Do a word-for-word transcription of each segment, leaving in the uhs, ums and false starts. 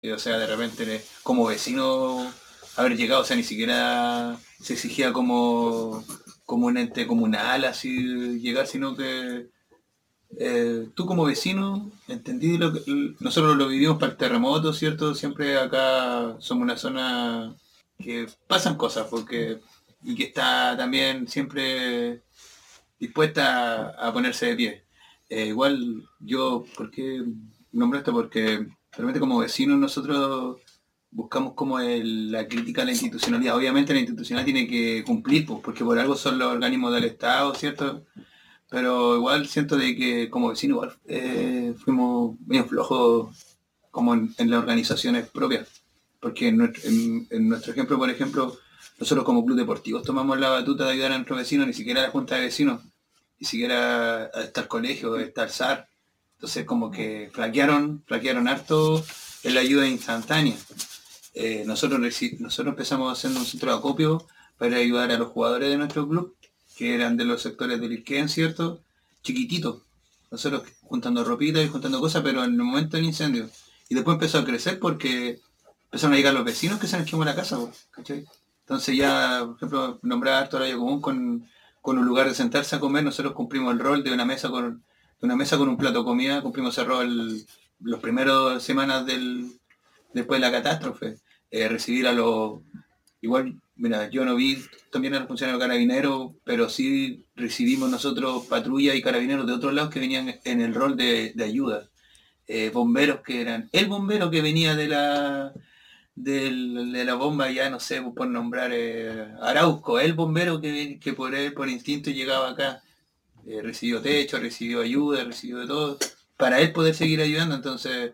O sea, de repente como vecino haber llegado, o sea, ni siquiera se exigía como, como un ente comunal así llegar, sino que eh, tú como vecino, entendí lo que nosotros lo vivimos para el terremoto, ¿cierto? Siempre acá somos una zona que pasan cosas porque y que está también siempre dispuesta a, a ponerse de pie. Eh, igual yo, ¿por qué nombro esto? Porque realmente como vecinos nosotros buscamos como el- la crítica a la institucionalidad. Obviamente la institucionalidad tiene que cumplir, pues, porque por algo son los organismos del Estado, ¿cierto? Pero igual siento de que como vecinos igual eh, fuimos bien flojos como en, en las organizaciones propias. Porque en nuestro, en, en nuestro ejemplo, por ejemplo, nosotros como club deportivos tomamos la batuta de ayudar a nuestros vecinos, ni siquiera a la junta de vecinos, ni siquiera está el colegio, está el S A R. Entonces como que flaquearon, flaquearon harto en la ayuda instantánea. Eh, nosotros, nosotros empezamos haciendo un centro de acopio para ayudar a los jugadores de nuestro club, que eran de los sectores del Isquén, ¿cierto? Chiquititos. Nosotros juntando ropita y juntando cosas, pero en el momento del incendio. Y después empezó a crecer porque empezaron a llegar los vecinos que se les quemó la casa, ¿cachai? Entonces ya, por ejemplo, nombrar harto horario común con, con un lugar de sentarse a comer, nosotros cumplimos el rol de una mesa con, de una mesa con un plato de comida, cumplimos ese rol los primeros semanas del, después de la catástrofe. Eh, recibir a los... Igual, mira, yo no vi también a los funcionarios carabineros, pero sí recibimos nosotros patrullas y carabineros de otros lados que venían en el rol de, de ayuda. Eh, bomberos que eran... El bombero que venía de la del, de la bomba, ya no sé por nombrar, eh, Arauco, el bombero que, que por él, por instinto llegaba acá, eh, recibió techo, recibió ayuda, recibió de todo, para él poder seguir ayudando. Entonces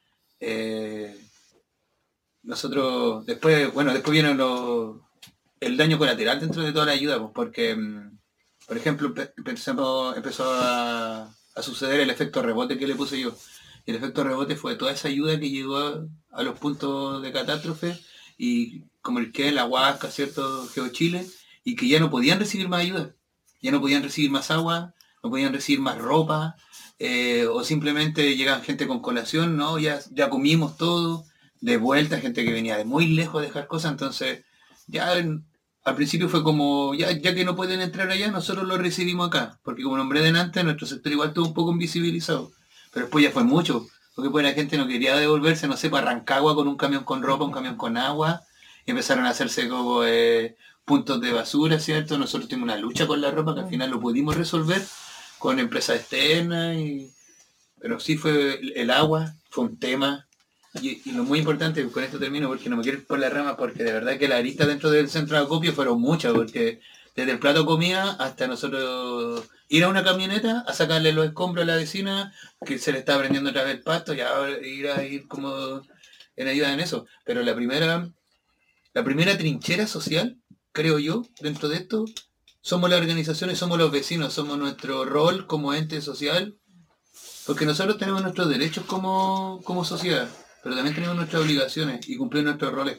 eh, nosotros después, bueno, después viene lo, el daño colateral dentro de toda la ayuda, pues, porque mm, por ejemplo empezamos, empezó a, a suceder el efecto rebote que le puse yo. Y el efecto rebote fue toda esa ayuda que llegó a, a los puntos de catástrofe y como el que la Huasca, ¿cierto? GeoChile, y que ya no podían recibir más ayuda, ya no podían recibir más agua, no podían recibir más ropa, eh, o simplemente llegaban gente con colación, ¿no? Ya, ya comimos todo, de vuelta, gente que venía de muy lejos a dejar cosas, entonces ya en, al principio fue como, ya, ya que no pueden entrar allá, nosotros lo recibimos acá, porque como nombré delante, nuestro sector igual estuvo un poco invisibilizado, pero después ya fue mucho, porque pues la gente no quería devolverse, no sé, para Rancagua con un camión con ropa, un camión con agua, y empezaron a hacerse como eh, puntos de basura, ¿cierto? Nosotros tuvimos una lucha con la ropa que al final lo pudimos resolver con empresas externas, y... pero sí fue el agua, fue un tema. Y, y lo muy importante, con esto termino porque no me quiero ir por la rama, porque de verdad que las aristas dentro del centro de acopio fueron muchas, porque desde el plato de comida hasta nosotros ir a una camioneta a sacarle los escombros a la vecina, que se le está prendiendo otra vez el pasto, y ahora ir a ir como en ayuda en eso. Pero la primera, la primera trinchera social, creo yo, dentro de esto, somos las organizaciones, somos los vecinos, somos nuestro rol como ente social, porque nosotros tenemos nuestros derechos como, como sociedad, pero también tenemos nuestras obligaciones y cumplir nuestros roles.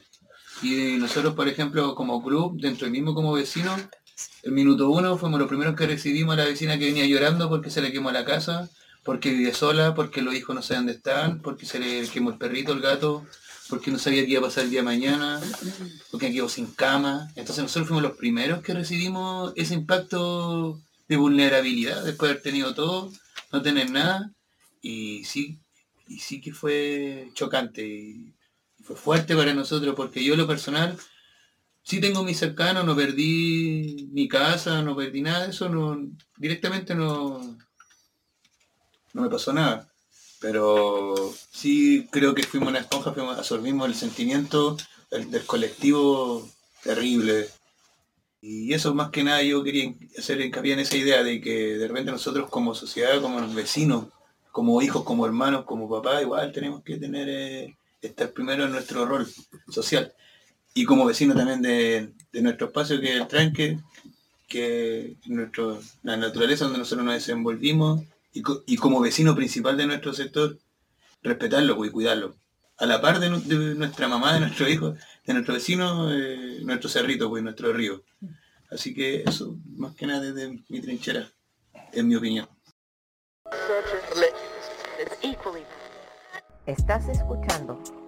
Y nosotros, por ejemplo, como club, dentro del mismo como vecinos, el minuto uno fuimos los primeros que recibimos a la vecina que venía llorando porque se le quemó la casa, porque vive sola, porque los hijos no saben dónde están, porque se le quemó el perrito, el gato, porque no sabía qué iba a pasar el día de mañana, porque quedó sin cama. Entonces nosotros fuimos los primeros que recibimos ese impacto de vulnerabilidad, después de haber tenido todo, no tener nada. Y sí, y sí que fue chocante y fue fuerte para nosotros, porque yo lo personal sí tengo mis cercanos, no perdí mi casa, no perdí nada de eso, no, directamente no, no me pasó nada. Pero sí creo que fuimos una esponja, fuimos, absorbimos el sentimiento el, del colectivo terrible. Y eso más que nada yo quería hacer hincapié en esa idea de que de repente nosotros como sociedad, como vecinos, como hijos, como hermanos, como papás, igual tenemos que tener, eh, estar primero en nuestro rol social. Y como vecino también de, de nuestro espacio que es el tranque, que nuestro, la naturaleza donde nosotros nos desenvolvimos, y, co- y como vecino principal de nuestro sector, respetarlo pues, y cuidarlo. A la par de, de nuestra mamá, de nuestro hijo, de nuestro vecino, eh, nuestro cerrito, pues nuestro río. Así que eso, más que nada desde mi trinchera, en mi opinión. Estás escuchando